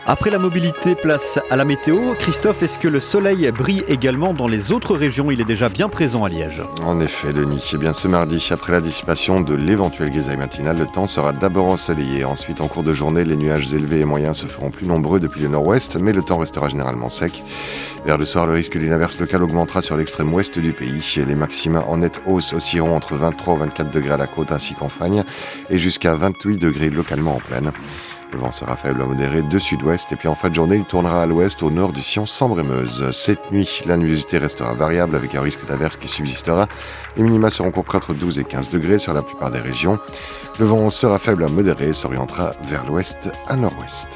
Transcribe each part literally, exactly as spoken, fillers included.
Après la mobilité, place à la météo. Christophe, est-ce que le soleil brille également dans les autres régions ? Il est déjà bien présent à Liège. En effet, Denis. Eh bien, ce mardi, après la dissipation de l'éventuelle grisaille matinale, le temps sera d'abord ensoleillé. Ensuite, en cours de journée, les nuages élevés et moyens se feront plus nombreux depuis le nord-ouest, mais le temps restera généralement sec. Vers le soir, le risque d'une averse locale augmentera sur l'extrême ouest du pays. Les maxima en nette hausse oscilleront entre vingt-trois et vingt-quatre degrés à la côte ainsi qu'en Fagne et jusqu'à vingt-huit degrés localement en plaine. Le vent sera faible à modéré de sud-ouest et puis en fin de journée, il tournera à l'ouest au nord du sillon Sambre-et-Meuse. Cette nuit, la nuisité restera variable avec un risque d'averse qui subsistera. Les minima seront compris entre douze et quinze degrés sur la plupart des régions. Le vent sera faible à modéré et s'orientera vers l'ouest à nord-ouest.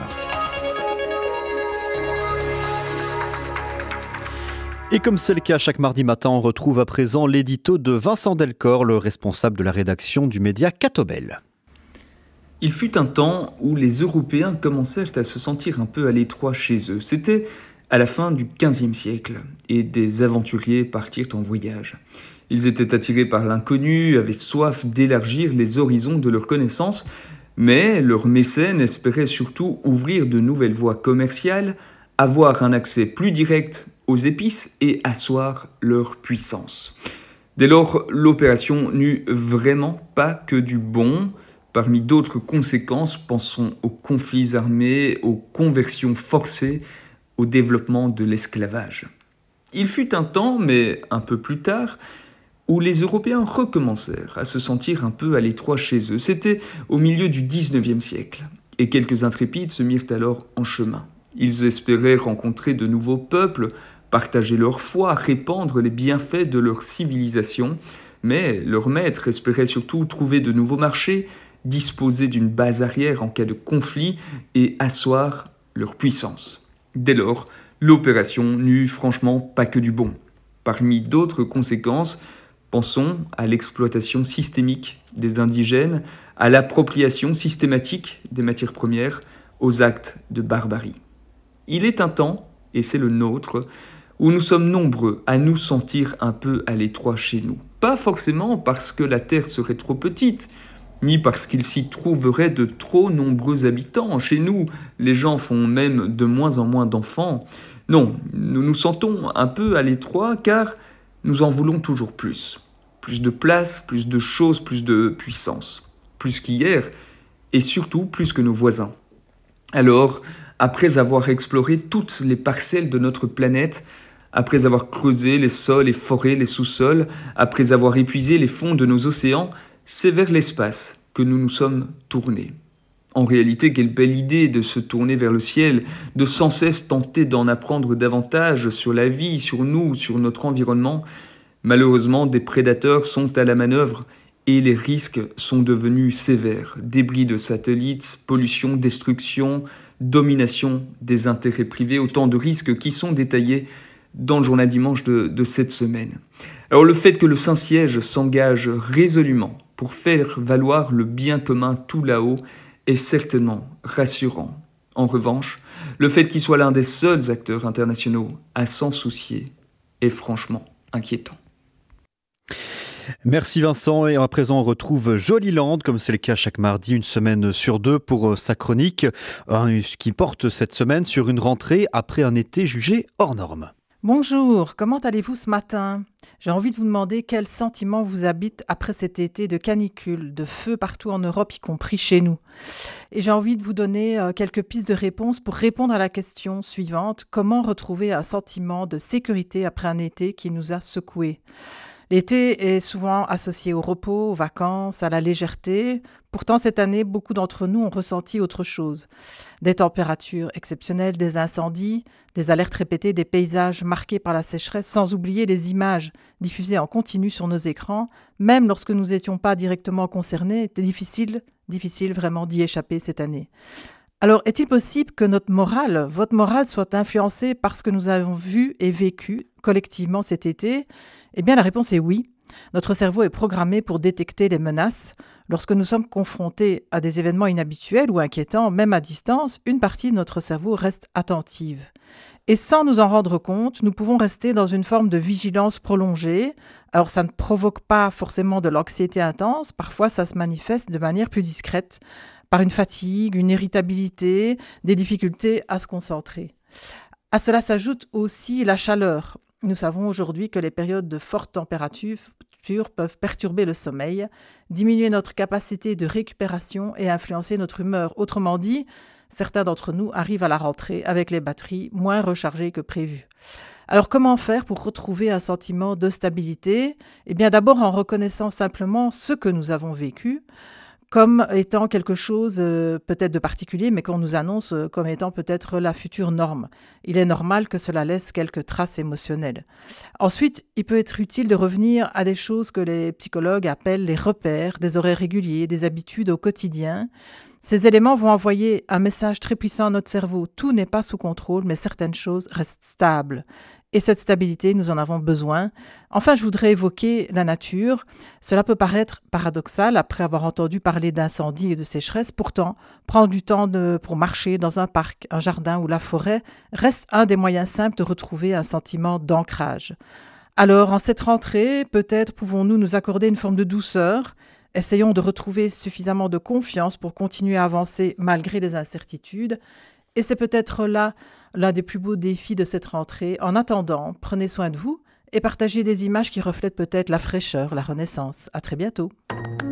Et comme c'est le cas chaque mardi matin, on retrouve à présent l'édito de Vincent Delcor, le responsable de la rédaction du média Catobel. Il fut un temps où les Européens commencèrent à se sentir un peu à l'étroit chez eux. C'était à la fin du quinzième siècle, et des aventuriers partirent en voyage. Ils étaient attirés par l'inconnu, avaient soif d'élargir les horizons de leurs connaissances, mais leurs mécènes espéraient surtout ouvrir de nouvelles voies commerciales, avoir un accès plus direct aux épices et asseoir leur puissance. Dès lors, l'opération n'eut vraiment pas que du bon. Parmi d'autres conséquences, pensons aux conflits armés, aux conversions forcées, au développement de l'esclavage. Il fut un temps, mais un peu plus tard, où les Européens recommencèrent à se sentir un peu à l'étroit chez eux. C'était au milieu du dix-neuvième siècle, et quelques intrépides se mirent alors en chemin. Ils espéraient rencontrer de nouveaux peuples, partager leur foi, répandre les bienfaits de leur civilisation, mais leurs maîtres espéraient surtout trouver de nouveaux marchés, disposer d'une base arrière en cas de conflit et asseoir leur puissance. Dès lors, l'opération n'eut franchement pas que du bon. Parmi d'autres conséquences, pensons à l'exploitation systémique des indigènes, à l'appropriation systématique des matières premières, aux actes de barbarie. Il est un temps, et c'est le nôtre, où nous sommes nombreux à nous sentir un peu à l'étroit chez nous. Pas forcément parce que la terre serait trop petite, ni parce qu'il s'y trouverait de trop nombreux habitants. Chez nous, les gens font même de moins en moins d'enfants. Non, nous nous sentons un peu à l'étroit car nous en voulons toujours plus. Plus de place, plus de choses, plus de puissance. Plus qu'hier, et surtout plus que nos voisins. Alors, après avoir exploré toutes les parcelles de notre planète, après avoir creusé les sols, les forêts, les sous-sols, après avoir épuisé les fonds de nos océans, c'est vers l'espace que nous nous sommes tournés. En réalité, quelle belle idée de se tourner vers le ciel, de sans cesse tenter d'en apprendre davantage sur la vie, sur nous, sur notre environnement. Malheureusement, des prédateurs sont à la manœuvre et les risques sont devenus sévères. Débris de satellites, pollution, destruction, domination des intérêts privés, autant de risques qui sont détaillés dans le journal dimanche de, de cette semaine. Alors le fait que le Saint-Siège s'engage résolument pour faire valoir le bien commun tout là-haut est certainement rassurant. En revanche, le fait qu'il soit l'un des seuls acteurs internationaux à s'en soucier est franchement inquiétant. Merci Vincent, et à présent on retrouve Joliland, comme c'est le cas chaque mardi, une semaine sur deux pour sa chronique, ce qui porte cette semaine sur une rentrée après un été jugé hors norme. Bonjour, comment allez-vous ce matin ? J'ai envie de vous demander quels sentiments vous habitent après cet été de canicule, de feu partout en Europe, y compris chez nous. Et j'ai envie de vous donner euh, quelques pistes de réponse pour répondre à la question suivante. Comment retrouver un sentiment de sécurité après un été qui nous a secoués ? L'été est souvent associé au repos, aux vacances, à la légèreté. Pourtant, cette année, beaucoup d'entre nous ont ressenti autre chose. Des températures exceptionnelles, des incendies, des alertes répétées, des paysages marqués par la sécheresse, sans oublier les images diffusées en continu sur nos écrans. Même lorsque nous n'étions pas directement concernés, c'était difficile, difficile vraiment d'y échapper cette année. Alors, est-il possible que notre morale, votre morale, soit influencée par ce que nous avons vu et vécu collectivement cet été ? Eh bien, la réponse est oui. Notre cerveau est programmé pour détecter les menaces. Lorsque nous sommes confrontés à des événements inhabituels ou inquiétants, même à distance, une partie de notre cerveau reste attentive. Et sans nous en rendre compte, nous pouvons rester dans une forme de vigilance prolongée. Alors, ça ne provoque pas forcément de l'anxiété intense. Parfois, ça se manifeste de manière plus discrète. par une fatigue, une irritabilité, des difficultés à se concentrer. À cela s'ajoute aussi la chaleur. Nous savons aujourd'hui que les périodes de forte température peuvent perturber le sommeil, diminuer notre capacité de récupération et influencer notre humeur. Autrement dit, certains d'entre nous arrivent à la rentrée avec les batteries moins rechargées que prévu. Alors comment faire pour retrouver un sentiment de stabilité ? Eh bien d'abord en reconnaissant simplement ce que nous avons vécu comme étant quelque chose euh, peut-être de particulier, mais qu'on nous annonce euh, comme étant peut-être la future norme. Il est normal que cela laisse quelques traces émotionnelles. Ensuite, il peut être utile de revenir à des choses que les psychologues appellent les repères, des horaires réguliers, des habitudes au quotidien. Ces éléments vont envoyer un message très puissant à notre cerveau. Tout n'est pas sous contrôle, mais certaines choses restent stables. Et cette stabilité, nous en avons besoin. Enfin, je voudrais évoquer la nature. Cela peut paraître paradoxal après avoir entendu parler d'incendies et de sécheresse. Pourtant, prendre du temps de, pour marcher dans un parc, un jardin ou la forêt reste un des moyens simples de retrouver un sentiment d'ancrage. Alors, en cette rentrée, peut-être pouvons-nous nous accorder une forme de douceur. Essayons de retrouver suffisamment de confiance pour continuer à avancer malgré les incertitudes. Et c'est peut-être là l'un des plus beaux défis de cette rentrée. En attendant, prenez soin de vous et partagez des images qui reflètent peut-être la fraîcheur, la renaissance. À très bientôt.